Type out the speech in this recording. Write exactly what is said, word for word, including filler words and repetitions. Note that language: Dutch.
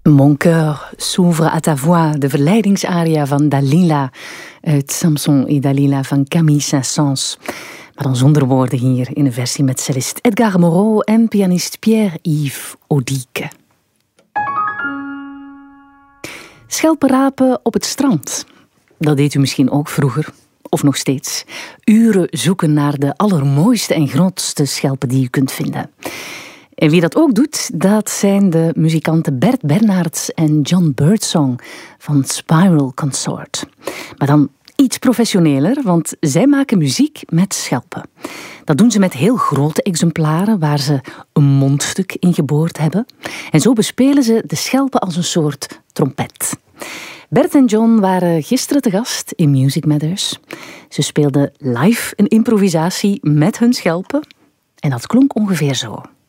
Mon cœur s'ouvre à ta voix, de verleidingsaria van Dalila uit Samson et Dalila van Camille Saint-Saëns. Maar dan zonder woorden hier in een versie met cellist Edgar Moreau en pianist Pierre-Yves Audique. Schelpenrapen op het strand. Dat deed u misschien ook vroeger, of nog steeds. Uren zoeken naar de allermooiste en grootste schelpen die u kunt vinden. En wie dat ook doet, dat zijn de muzikanten Bert Bernards en John Birdsong van Spiral Consort. Maar dan iets professioneler, want zij maken muziek met schelpen. Dat doen ze met heel grote exemplaren waar ze een mondstuk in geboord hebben. En zo bespelen ze de schelpen als een soort trompet. Bert en John waren gisteren te gast in Music Matters. Ze speelden live een improvisatie met hun schelpen. En dat klonk ongeveer zo.